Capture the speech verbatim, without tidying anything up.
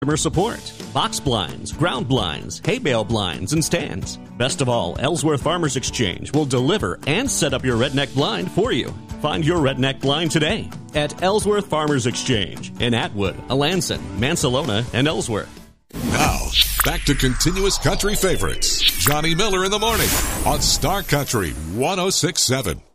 Customer support, box blinds, ground blinds, hay bale blinds, and stands. Best of all, Ellsworth Farmers Exchange will deliver and set up your redneck blind for you. Find your redneck blind today at Ellsworth Farmers Exchange in Atwood, Alanson, Mansalona, and Ellsworth. Now, back to continuous country favorites. Johnny Miller in the morning on Star Country one oh six point seven.